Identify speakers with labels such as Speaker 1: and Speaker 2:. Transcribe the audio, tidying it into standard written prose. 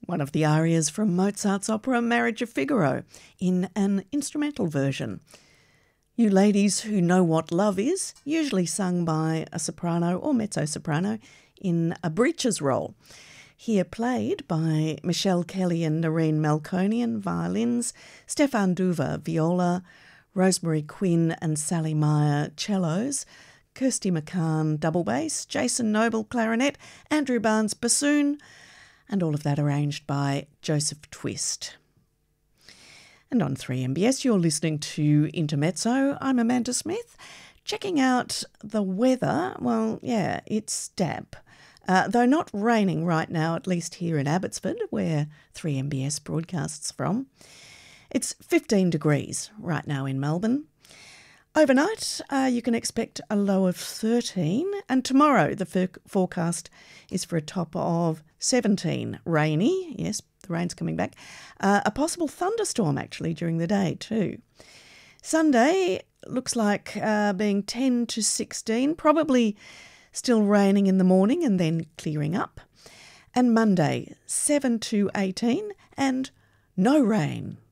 Speaker 1: one of the arias from Mozart's opera Marriage of Figaro in an instrumental version. You ladies who know what love is, usually sung by a soprano or mezzo-soprano in a breeches role. Here played by Michelle Kelly and Noreen Melkonian, violins, Stefan Duva, viola, Rosemary Quinn and Sally Meyer, cellos, Kirsty McCann, double bass, Jason Noble, clarinet, Andrew Barnes, bassoon, and all of that arranged by Joseph Twist. And on 3MBS, you're listening to Intermezzo. I'm Amanda Smith. Checking out the weather, well, yeah, it's damp. Though not raining right now, at least here in Abbotsford, where 3MBS broadcasts from. It's 15 degrees right now in Melbourne. Overnight, you can expect a low of 13, and tomorrow the forecast is for a top of 17. Rainy, yes, the rain's coming back. A possible thunderstorm, actually, during the day too. Sunday looks like being 10 to 16, probably still raining in the morning and then clearing up. And Monday, 7 to 18, and no rain.